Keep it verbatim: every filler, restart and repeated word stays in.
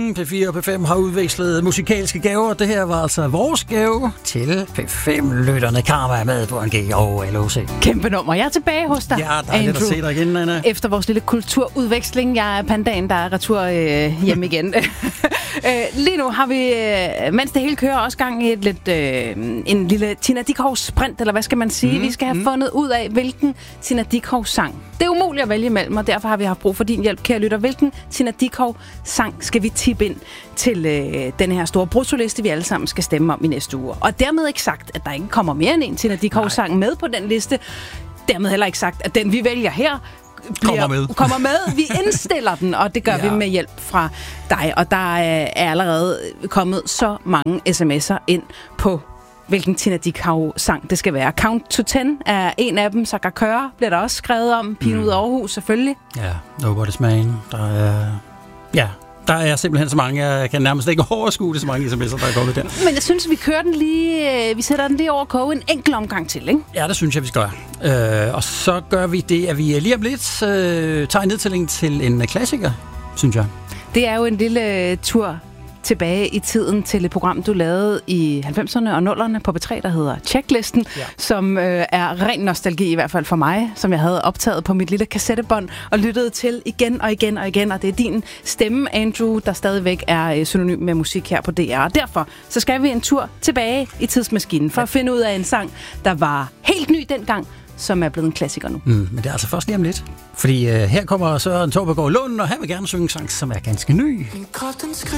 P fire og P fem har udvekslet musikalske gaver. Det her var altså vores gave til P fem-lytterne. Karma er med på en G og L O C. Kæmpe nummer. Jeg er tilbage hos dig, Ja, der er lidt at se dig igen, Anna. Efter vores lille kulturudveksling. Jeg er pandaen, der er retur øh, hjem igen. øh, lige nu har vi, øh, mens det hele kører, også gang i et lidt, øh, en lille Tina Dickows sprint, eller hvad skal man sige? Mm, vi skal have mm. fundet ud af, hvilken Tina Dickows sang. Det er umuligt at vælge imellem, og derfor har vi haft brug for din hjælp, kære lytter. Hvilken Tina Dickow sang skal vi tippe ind til øh, den her store bruttoliste, vi alle sammen skal stemme om i næste uge? Og dermed ikke sagt, at der ikke kommer mere end en Tina Dickows sang med på den liste. Dermed heller ikke sagt, at den vi vælger her bliver, kommer med. kommer med. Vi indstiller den, og det gør ja. vi med hjælp fra dig. Og der er allerede kommet så mange sms'er ind på hvilken Tina Dickow-sang det skal være. Count to ten er en af dem. Saga Køre bliver der også skrevet om. Pine mm. ud af Aarhus, selvfølgelig. Ja, Nobody's Man. Der er... Ja, der er simpelthen så mange, jeg kan nærmest ikke overskue det, så mange sms'er, der er kommet der. Men jeg synes, vi kører den lige... Vi sætter den lige over koge en enkelt omgang til, ikke? Ja, det synes jeg, vi skal gøre. Øh, og så gør vi det, at vi lige om lidt øh, tager en nedtælling til en klassiker, synes jeg. Det er jo en lille tur tilbage i tiden til et program, du lavede i halvfemserne og nullerne på P tre, der hedder Checklisten, ja. som øh, er ren nostalgi, i hvert fald for mig, som jeg havde optaget på mit lille kassettebånd og lyttede til igen og igen og igen, og det er din stemme, Andrew, der stadigvæk er synonym med musik her på D R. Og derfor så skal vi en tur tilbage i tidsmaskinen for ja. at finde ud af en sang, der var helt ny dengang, som er blevet en klassiker nu. Mm, men det er altså først lige om lidt. Fordi øh, her kommer Søren Torbegaard Lund, og han vil gerne synge en sang, som er ganske ny. En kraften skriger